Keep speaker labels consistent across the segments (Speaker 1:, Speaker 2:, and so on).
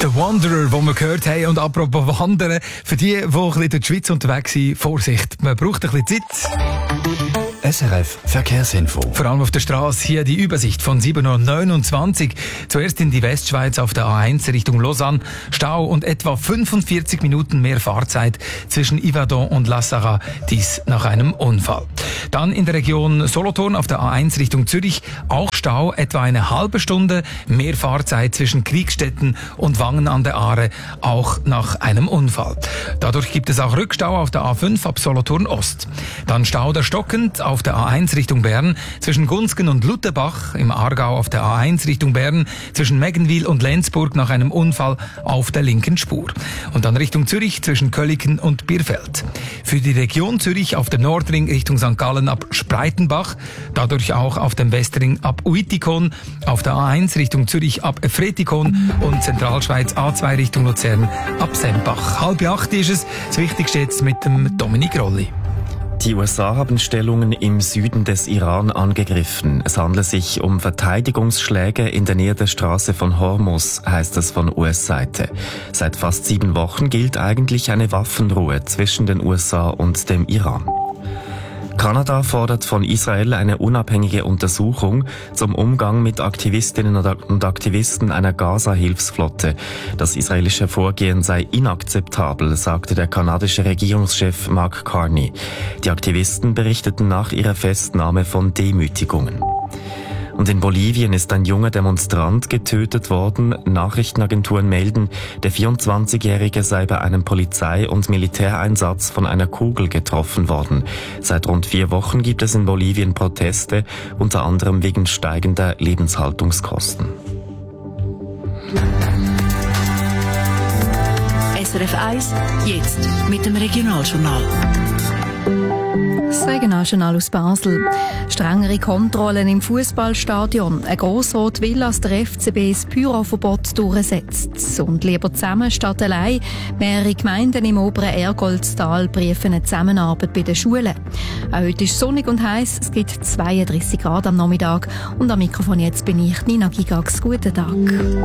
Speaker 1: Der Wanderer, den wir gehört haben. Und apropos Wandern, für die ein bisschen durch die Schweiz unterwegs sind, Vorsicht, man braucht ein bisschen Zeit.
Speaker 2: SRF Verkehrsinfo.
Speaker 1: Vor allem auf der Straße hier die Übersicht von 7.29 Uhr. Zuerst in die Westschweiz auf der A1 Richtung Lausanne. Stau und etwa 45 Minuten mehr Fahrzeit zwischen Yverdon und La Sarraz. Dies nach einem Unfall. Dann in der Region Solothurn auf der A1 Richtung Zürich. Auch Stau, etwa eine halbe Stunde mehr Fahrzeit zwischen Kriegstetten und Wangen an der Aare. Auch nach einem Unfall. Dadurch gibt es auch Rückstau auf der A5 ab Solothurn Ost. Dann Stau der stockend auf der A1 Richtung Bern, zwischen Gunzgen und Lutherbach, im Aargau auf der A1 Richtung Bern, zwischen Meggenwil und Lenzburg nach einem Unfall auf der linken Spur. Und dann Richtung Zürich zwischen Köliken und Bierfeld. Für die Region Zürich auf dem Nordring Richtung St. Gallen ab Spreitenbach, dadurch auch auf dem Westring ab Uitikon, auf der A1 Richtung Zürich ab Efretikon und Zentralschweiz A2 Richtung Luzern ab Sempach. 7:30 ist es. Das Wichtigste jetzt mit dem Dominik Rolli.
Speaker 3: Die USA haben Stellungen im Süden des Iran angegriffen. Es handelt sich um Verteidigungsschläge in der Nähe der Straße von Hormuz, heißt es von US-Seite. Seit fast 7 Wochen gilt eigentlich eine Waffenruhe zwischen den USA und dem Iran. Kanada fordert von Israel eine unabhängige Untersuchung zum Umgang mit Aktivistinnen und Aktivisten einer Gaza-Hilfsflotte. Das israelische Vorgehen sei inakzeptabel, sagte der kanadische Regierungschef Mark Carney. Die Aktivisten berichteten nach ihrer Festnahme von Demütigungen. Und in Bolivien ist ein junger Demonstrant getötet worden. Nachrichtenagenturen melden, der 24-Jährige sei bei einem Polizei- und Militäreinsatz von einer Kugel getroffen worden. Seit rund 4 Wochen gibt es in Bolivien Proteste, unter anderem wegen steigender Lebenshaltungskosten.
Speaker 4: SRF 1, jetzt mit dem Regionaljournal.
Speaker 5: Das Regionaljournal aus Basel. Strengere Kontrollen im Fußballstadion. Ein Grossrot will, dass der FCB das Pyroverbot durchsetzt. Und lieber zusammen statt allein. Mehrere Gemeinden im oberen Ergoldstal prüfen eine Zusammenarbeit bei den Schulen. Auch heute ist es sonnig und heiß. Es gibt 32 Grad am Nachmittag. Und am Mikrofon jetzt bin ich, Nina Gigax. Guten Tag.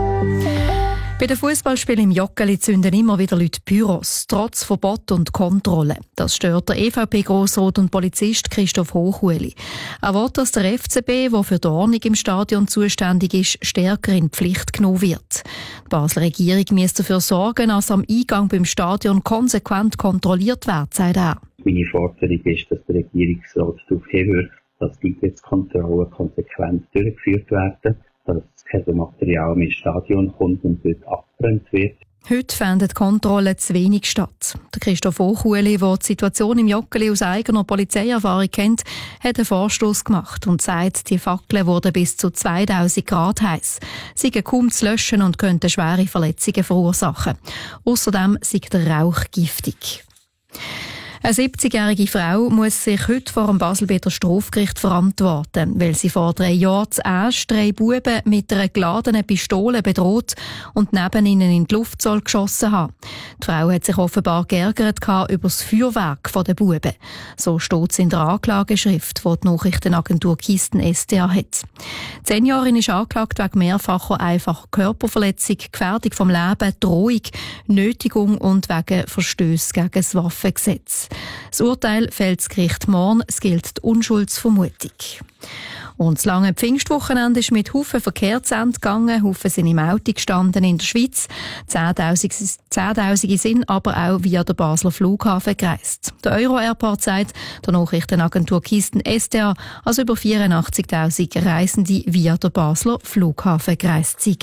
Speaker 5: Bei den Fußballspielen im Joggeli zünden immer wieder Leute Pyros, trotz Verbot und Kontrolle. Das stört der EVP-Grossrat und Polizist Christoph Hochhueli. Er will, dass der FCB, der für die Ordnung im Stadion zuständig ist, stärker in die Pflicht genommen wird. Die Basler Regierung müsste dafür sorgen, dass am Eingang beim Stadion konsequent kontrolliert wird, sagt er.
Speaker 6: Meine Forderung ist, dass der Regierungsrat darauf hinwirkt, dass die Eintrittskontrollen konsequent durchgeführt werden, dass kein Material mehr ins Stadion kommt und dort abgebrannt wird.
Speaker 5: Heute finden die Kontrollen zu wenig statt. Der Christoph Hochhueli, der die Situation im Joggeli aus eigener Polizeierfahrung kennt, hat einen Vorstoss gemacht und sagt, die Fackeln wurden bis zu 2000 Grad heiß, seien kaum zu löschen und könnten schwere Verletzungen verursachen. Außerdem sei der Rauch giftig. Eine 70-jährige Frau muss sich heute vor dem Baselbieter Strafgericht verantworten, weil sie vor 3 Jahren zu Asch 3 Buben mit einer geladenen Pistole bedroht und neben ihnen in die Luft geschossen haben. Die Frau hat sich offenbar geärgert über das Feuerwerk der Buben. So steht es in der Anklageschrift, die die Nachrichtenagentur Kisten SDA hat. Die 10-Jährigerin ist angeklagt wegen mehrfacher einfacher Körperverletzung, Gefährdung vom Leben, Drohung, Nötigung und wegen Verstöße gegen das Waffengesetz. Das Urteil fällt das Gericht morgen. Es gilt die Unschuldsvermutung. Und das lange Pfingstwochenende ist mit Haufen Verkehr zu Ende gegangen. Haufen sind im Auto gestanden in der Schweiz. Zehntausende sind aber auch via der Basler Flughafen gereist. Der Euro-Airport sagt der Nachrichtenagentur Kisten SDA, als über 84.000 Reisende via der Basler Flughafen gereist sind.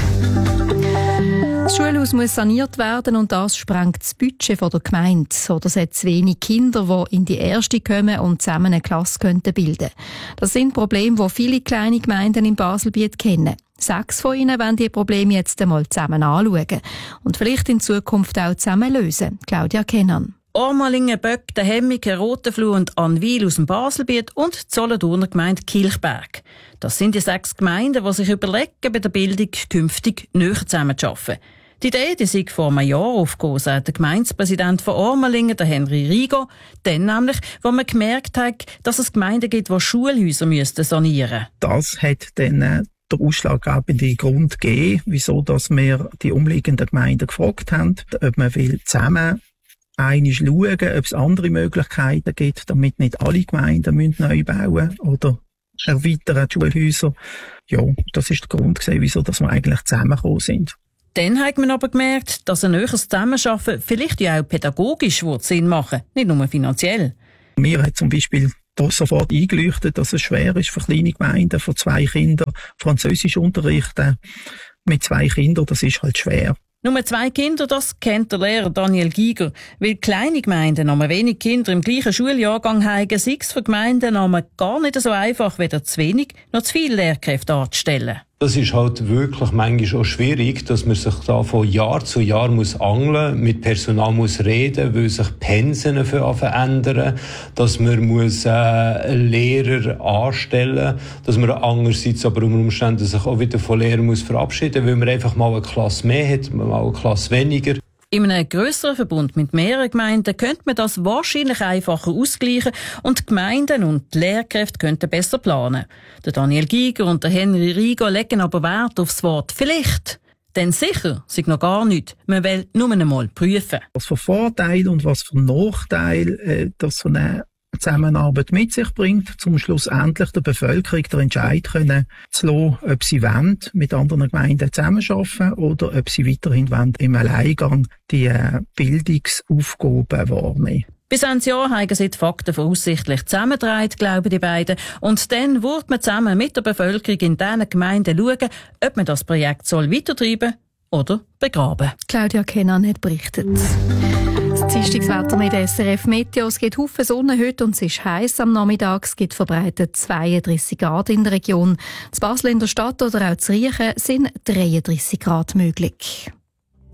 Speaker 5: Das Schulhaus muss saniert werden und das sprengt das Budget der Gemeinde. Oder es hat zu wenig Kinder, die in die erste kommen und zusammen eine Klasse bilden könnten. Das sind Probleme, die viele kleine Gemeinden im Baselbiet kennen. 6 von ihnen wollen diese Probleme jetzt einmal zusammen anschauen und vielleicht in Zukunft auch zusammen lösen. Claudia Kennan.
Speaker 7: Ormalingen, Böck, der Hemmiken, Rotenfluh und Annwil aus dem Baselbiet und die Solothurner Gemeinde Kilchberg. Das sind die 6 Gemeinden, die sich überlegen, bei der Bildung künftig näher zusammenzuarbeiten. Die Idee, die sei vor einem Jahr aufgekommen, sagt der Gemeindepräsident von Ormalingen, der Henry Rigo. Dann nämlich, wo man gemerkt hat, dass es Gemeinden gibt, die Schulhäuser sanieren müssten.
Speaker 8: Das hat dann der ausschlaggebende Grund gegeben, wieso dass wir die umliegenden Gemeinden gefragt haben, ob man will zusammen einmal schauen, ob es andere Möglichkeiten gibt, damit nicht alle Gemeinden neu bauen oder erweitern die Schulhäuser. Ja, das ist der Grund gewesen, wieso dass wir eigentlich zusammengekommen sind.
Speaker 7: Dann hat man aber gemerkt, dass ein näheres Zusammenarbeiten vielleicht ja auch pädagogisch Sinn machen, nicht nur finanziell.
Speaker 8: Mir hat zum Beispiel da sofort eingeleuchtet, dass es schwer ist für kleine Gemeinden, für 2 Kinder Französisch unterrichten. Mit 2 Kindern, das ist halt schwer.
Speaker 7: Nur 2 Kinder, das kennt der Lehrer Daniel Giger. Weil kleine Gemeinden noch wenig Kinder im gleichen Schuljahrgang haben, sei es für Gemeinden noch gar nicht so einfach, weder zu wenig noch zu viele Lehrkräfte anzustellen.
Speaker 9: Das ist halt wirklich manchmal auch schwierig, dass man sich da von Jahr zu Jahr muss angeln, mit Personal muss reden, weil sich Pensen verändern, dass man muss Lehrer anstellen, dass man andererseits aber unter Umständen sich auch wieder von Lehrern muss verabschieden, weil man einfach mal eine Klasse mehr hat, mal eine Klasse weniger.
Speaker 7: In einem grösseren Verbund mit mehreren Gemeinden könnte man das wahrscheinlich einfacher ausgleichen und die Gemeinden und die Lehrkräfte könnten besser planen. Der Daniel Giger und der Henry Rigo legen aber Wert aufs Wort «vielleicht». Denn sicher sei noch gar nicht. Man will nur einmal prüfen.
Speaker 8: Was für Vorteile und was für Nachteile das so eine Zusammenarbeit mit sich bringt, um schlussendlich der Bevölkerung den Entscheid können zu lassen, ob sie wollen, mit anderen Gemeinden zusammenarbeiten oder ob sie weiterhin wollen, im Alleingang die Bildungsaufgaben wahrnehmen.
Speaker 7: Bis Ende Jahr haben sie die Fakten voraussichtlich zusammengetragen, glauben die beiden. Und dann wird man zusammen mit der Bevölkerung in diesen Gemeinden schauen, ob man das Projekt weitertreiben oder begraben.
Speaker 5: Claudia Kennan hat berichtet. Das Dienstagswetter mit SRF Meteo. Es gibt Haufen Sonne heute und es ist heiß am Nachmittag. Es gibt verbreitet 32 Grad in der Region. In Basel in der Stadt oder auch in Riechen sind 33 Grad möglich.